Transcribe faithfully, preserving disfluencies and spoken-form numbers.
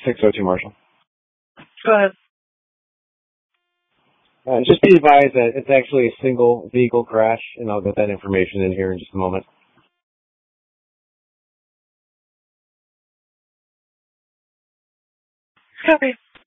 six oh two Marshall. Go ahead. Uh, just be advised that it's actually a single vehicle crash, and I'll get that information in here in just a moment. Copy.